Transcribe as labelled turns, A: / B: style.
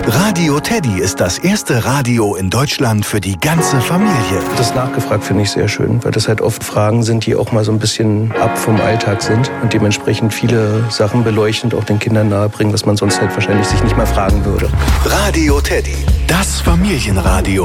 A: Radio Teddy ist das erste Radio in Deutschland für die ganze Familie.
B: Das nachgefragt finde ich sehr schön, weil das halt oft Fragen sind, die auch mal so ein bisschen ab vom Alltag sind und dementsprechend viele Sachen beleuchten und auch den Kindern nahebringen, was man sonst halt wahrscheinlich sich nicht mal fragen würde.
A: Radio Teddy, das Familienradio.